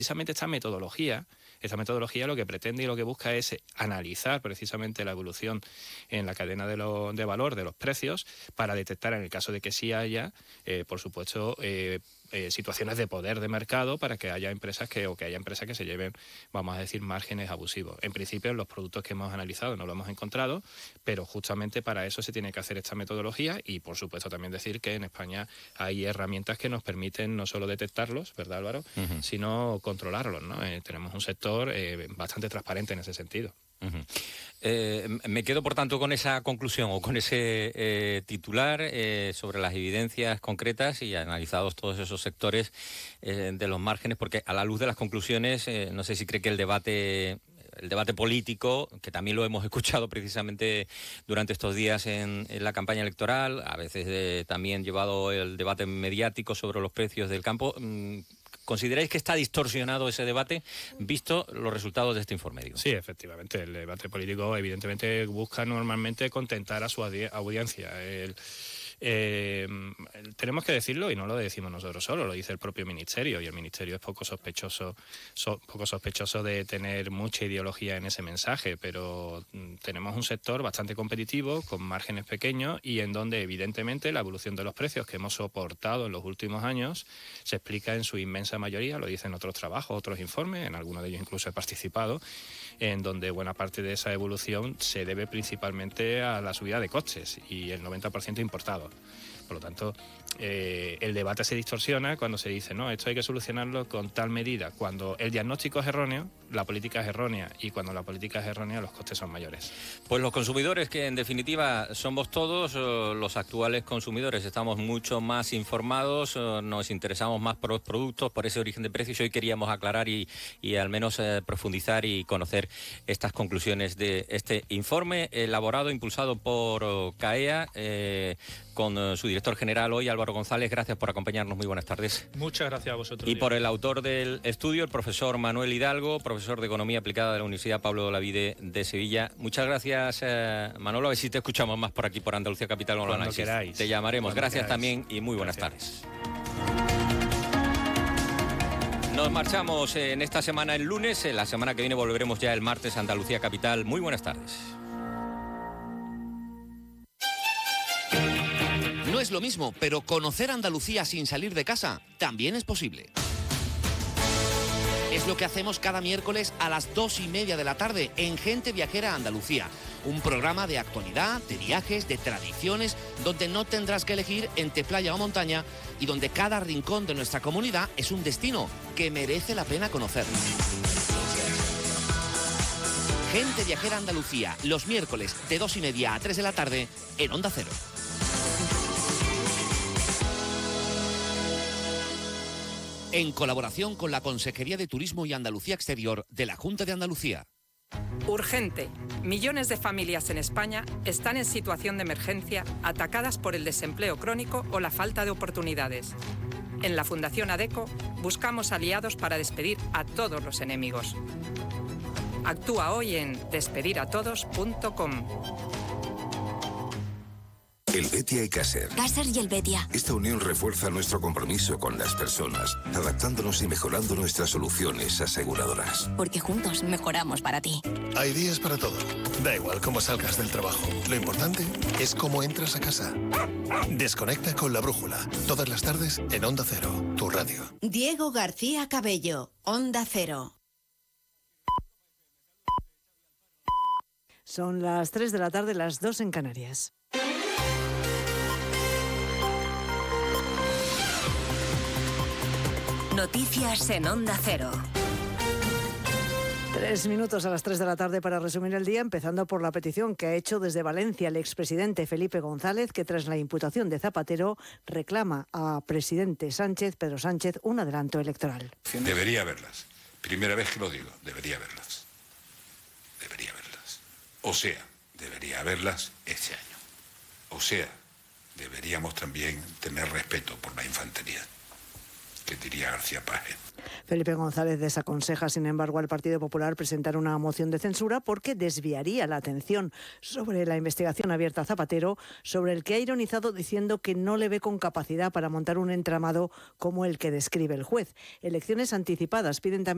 Precisamente esta metodología lo que pretende y lo que busca es analizar precisamente la evolución en la cadena de valor de los precios para detectar, en el caso de que sí haya, por supuesto, situaciones de poder de mercado para que haya empresas que se lleven, vamos a decir, márgenes abusivos. En principio, en los productos que hemos analizado no lo hemos encontrado, pero justamente para eso se tiene que hacer esta metodología y, por supuesto, también decir que en España hay herramientas que nos permiten no solo detectarlos, ¿verdad, Álvaro?, sino controlarlos, ¿no? Tenemos un sector bastante transparente en ese sentido. Me quedo, por tanto, con esa conclusión o con ese titular sobre las evidencias concretas y analizados todos esos sectores de los márgenes, porque a la luz de las conclusiones, no sé si cree que el debate político, que también lo hemos escuchado precisamente durante estos días en la campaña electoral, a veces también llevado el debate mediático sobre los precios del campo, ¿consideráis que está distorsionado ese debate visto los resultados de este informe? Digo? Sí, efectivamente. El debate político evidentemente busca normalmente contentar a su audiencia. Tenemos que decirlo y no lo decimos nosotros solo, lo dice el propio Ministerio, y el Ministerio es poco sospechoso de tener mucha ideología en ese mensaje, pero tenemos un sector bastante competitivo, con márgenes pequeños y en donde evidentemente la evolución de los precios que hemos soportado en los últimos años se explica en su inmensa mayoría, lo dicen otros trabajos, otros informes, en algunos de ellos incluso he participado, en donde buena parte de esa evolución se debe principalmente a la subida de costes y el 90% importado. Por lo tanto, el debate se distorsiona cuando se dice, no, esto hay que solucionarlo con tal medida. Cuando el diagnóstico es erróneo, la política es errónea, y cuando la política es errónea, los costes son mayores. Pues los consumidores, que en definitiva somos todos, los actuales consumidores, estamos mucho más informados, nos interesamos más por los productos, por ese origen de precios. Hoy queríamos aclarar y al menos profundizar y conocer estas conclusiones de este informe elaborado, impulsado por CAEA, con su director general hoy, Álvaro González. Gracias por acompañarnos, muy buenas tardes. Muchas gracias a vosotros. Y por el autor del estudio, el profesor Manuel Hidalgo, profesor de Economía Aplicada de la Universidad Pablo de Olavide de Sevilla. Muchas gracias, Manolo, a ver si te escuchamos más por aquí, por Andalucía Capital. Cuando queráis. Te llamaremos. Cuando gracias queráis. También y muy buenas tardes. Nos marchamos en esta semana el lunes, la semana que viene volveremos ya el martes a Andalucía Capital. Muy buenas tardes. No es lo mismo, pero conocer Andalucía sin salir de casa también es posible. Es lo que hacemos cada miércoles a las 2:30 de la tarde en Gente Viajera Andalucía. Un programa de actualidad, de viajes, de tradiciones, donde no tendrás que elegir entre playa o montaña y donde cada rincón de nuestra comunidad es un destino que merece la pena conocer. Gente Viajera Andalucía, los miércoles de 2:30 a 3 de la tarde en Onda Cero. En colaboración con la Consejería de Turismo y Andalucía Exterior de la Junta de Andalucía. Urgente. Millones de familias en España están en situación de emergencia, atacadas por el desempleo crónico o la falta de oportunidades. En la Fundación ADECO buscamos aliados para despedir a todos los enemigos. Actúa hoy en despediratodos.com. El Betia y Caser. Caser y el Betia. Esta unión refuerza nuestro compromiso con las personas, adaptándonos y mejorando nuestras soluciones aseguradoras. Porque juntos mejoramos para ti. Hay días para todo. Da igual cómo salgas del trabajo. Lo importante es cómo entras a casa. Desconecta con La Brújula. Todas las tardes en Onda Cero, tu radio. Diego García Cabello, Onda Cero. Son las 3 de la tarde, las 2 en Canarias. Noticias en Onda Cero. 3 minutos a las 3 de la tarde para resumir el día, empezando por la petición que ha hecho desde Valencia el expresidente Felipe González, que tras la imputación de Zapatero reclama a presidente Pedro Sánchez, un adelanto electoral. Debería haberlas. Primera vez que lo digo, debería haberlas. Debería haberlas. O sea, debería haberlas este año. O sea, deberíamos también tener respeto por la infantería, que diría García Páez. Felipe González desaconseja, sin embargo, al Partido Popular presentar una moción de censura porque desviaría la atención sobre la investigación abierta a Zapatero, sobre el que ha ironizado diciendo que no le ve con capacidad para montar un entramado como el que describe el juez. Elecciones anticipadas piden también